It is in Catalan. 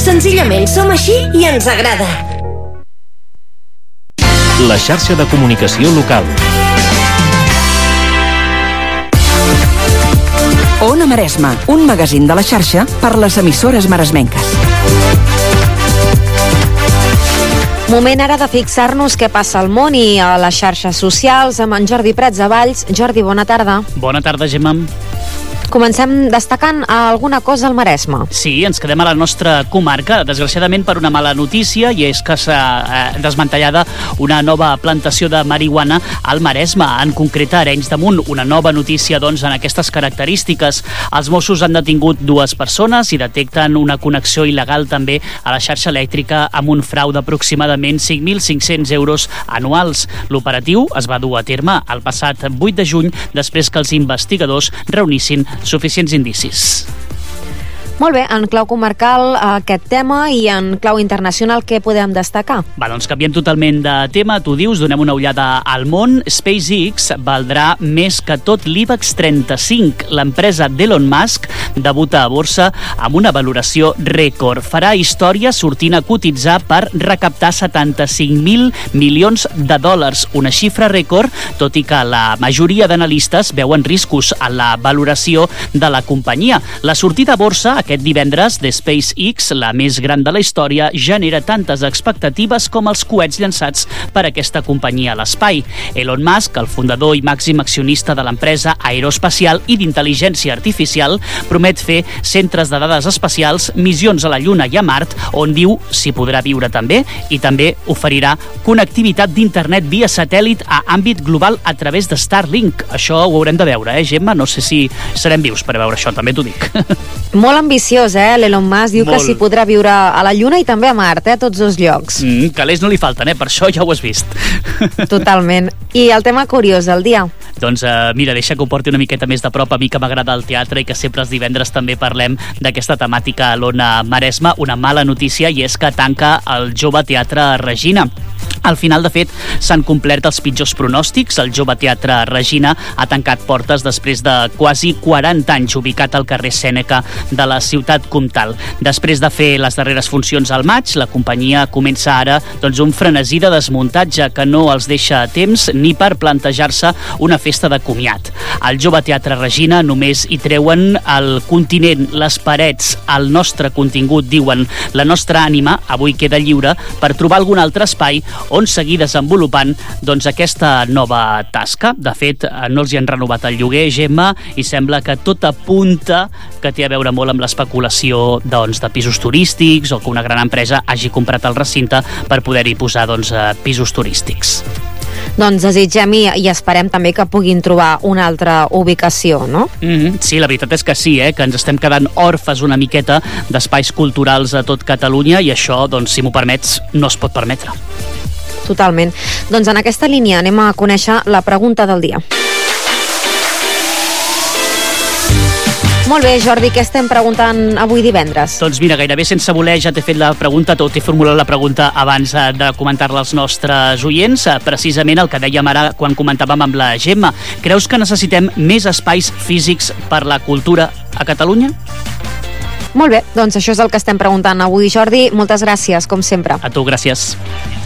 Senzillament som així i ens agrada. La xarxa de comunicació local. Ona Maresme, un magazín de la xarxa per les emissores maresmenques. Moment ara de fixar-nos què passa al món i a les xarxes socials amb en Jordi Prats de Valls. Jordi, bona tarda. Bona tarda, Gemma. Comencem destacant alguna cosa al Maresme. Sí, ens quedem a la nostra comarca, desgraciadament per una mala notícia, i és que s'ha desmantellada una nova plantació de marihuana al Maresme, en concret a Arenys de Munt. Una nova notícia, doncs, en aquestes característiques. Els Mossos han detingut 2 persones i detecten una connexió il·legal també a la xarxa elèctrica amb un frau d'aproximadament 5.500 euros anuals. L'operatiu es va dur a terme el passat 8 de juny, després que els investigadors reunissin suficients indicis. Molt bé, en clau comarcal aquest tema, i en clau internacional què podem destacar? Doncs canviem totalment de tema, tu dius, donem una ullada al món. SpaceX valdrà més que tot l'IBEX 35. L'empresa d'Elon Musk debuta a borsa amb una valoració rècord. Farà història sortint a cotitzar per recaptar 75.000 milions de dòlars, una xifra rècord, tot i que la majoria d'analistes veuen riscos en la valoració de la companyia. La sortida a borsa aquest divendres de SpaceX, la més gran de la història, genera tantes expectatives com els coets llançats per aquesta companyia a l'espai. Elon Musk, el fundador i màxim accionista de l'empresa aeroespacial i d'intel·ligència artificial, promet fer centres de dades espacials, missions a la Lluna i a Mart, on diu s'hi podrà viure també, i també oferirà connectivitat d'internet via satèl·lit a àmbit global a través de Starlink. Això ho haurem de veure, Gemma? No sé si serem vius per veure això, també t'ho dic. Molt ambiciós, l'Elon Musk diu que s'hi podrà viure a la Lluna i també a Mart, tots dos llocs. Calés no li falten, per això ja ho has vist. Totalment. I el tema curiós del dia? Doncs mira, deixa que ho porti una miqueta més de prop. A mi que m'agrada el teatre i que sempre els divendres també parlem d'aquesta temàtica a l'Ona Maresme. Una mala notícia, i és que tanca el Jove Teatre Regina. Al final, de fet, s'han complert els pitjors pronòstics. El Jove Teatre Regina ha tancat portes després de quasi 40 anys, ubicat al carrer Sèneca de la ciutat comtal. Després de fer les darreres funcions al maig, la companyia comença ara un frenesí de desmuntatge que no els deixa temps ni per plantejar-se una festa de comiat. Al Jove Teatre Regina només hi treuen el continent, les parets, el nostre contingut, diuen. La nostra ànima avui queda lliure per trobar algun altre espai on seguir desenvolupant aquesta nova tasca. De fet, no els hi han renovat el lloguer, Gemma, i sembla que tot apunta que té a veure molt amb l'especulació de pisos turístics, o que una gran empresa hagi comprat el recinte per poder-hi posar pisos turístics. Doncs desitgem i esperem també que puguin trobar una altra ubicació, no? Sí, la veritat és que sí, que ens estem quedant orfes una miqueta d'espais culturals a tot Catalunya, i això, si m'ho permets, no es pot permetre. Totalment. Doncs en aquesta línia anem a conèixer la pregunta del dia. Molt bé, Jordi, què estem preguntant avui divendres? Doncs mira, gairebé sense voler ja t'he fet la pregunta, t'he formulat la pregunta abans de comentar-la als nostres oients, precisament el que dèiem ara quan comentàvem amb la Gemma. Creus que necessitem més espais físics per la cultura a Catalunya? Molt bé, doncs això és el que estem preguntant avui, Jordi. Moltes gràcies, com sempre. A tu, gràcies.